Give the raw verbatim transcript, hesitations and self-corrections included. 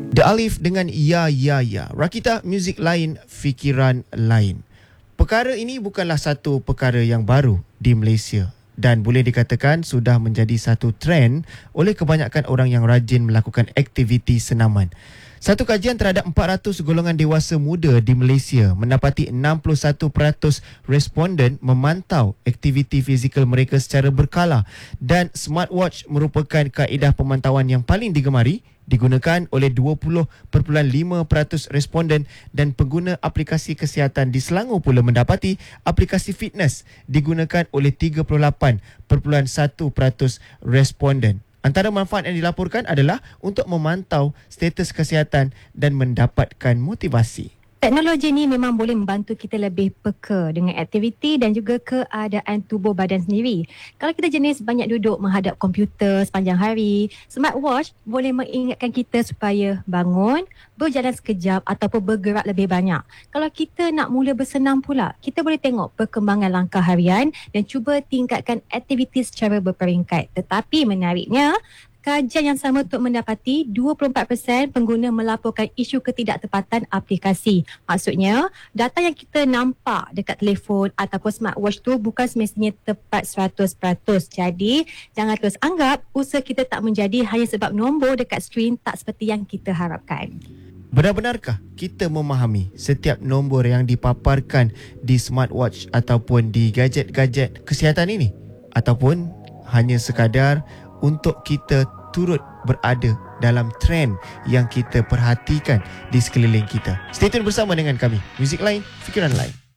The Alif dengan Ya Ya Ya. Rakita, muzik lain, fikiran lain. Perkara ini bukanlah satu perkara yang baru di Malaysia dan boleh dikatakan sudah menjadi satu trend oleh kebanyakan orang yang rajin melakukan aktiviti senaman. Satu kajian terhadap empat ratus golongan dewasa muda di Malaysia mendapati enam puluh satu peratus responden memantau aktiviti fizikal mereka secara berkala dan smartwatch merupakan kaedah pemantauan yang paling digemari, digunakan oleh dua puluh perpuluhan lima peratus responden dan pengguna aplikasi kesihatan di Selangor pula mendapati aplikasi fitness digunakan oleh tiga puluh lapan perpuluhan satu peratus responden. Antara manfaat yang dilaporkan adalah untuk memantau status kesihatan dan mendapatkan motivasi. Teknologi ni memang boleh membantu kita lebih peka dengan aktiviti dan juga keadaan tubuh badan sendiri. Kalau kita jenis banyak duduk menghadap komputer sepanjang hari, smartwatch boleh mengingatkan kita supaya bangun, berjalan sekejap ataupun bergerak lebih banyak. Kalau kita nak mula bersenam pula, kita boleh tengok perkembangan langkah harian dan cuba tingkatkan aktiviti secara berperingkat. Tetapi menariknya, kajian yang sama untuk mendapati dua puluh empat peratus pengguna melaporkan isu ketidaktepatan aplikasi. Maksudnya, data yang kita nampak dekat telefon ataupun smartwatch tu bukan semestinya tepat seratus peratus. Jadi, jangan terus anggap usaha kita tak menjadi hanya sebab nombor dekat skrin tak seperti yang kita harapkan. Benar-benarkah kita memahami setiap nombor yang dipaparkan di smartwatch ataupun di gadget-gadget kesihatan ini? Ataupun hanya sekadar untuk kita turut berada dalam trend yang kita perhatikan di sekeliling kita. Stay tune bersama dengan kami. Muzik lain, fikiran lain.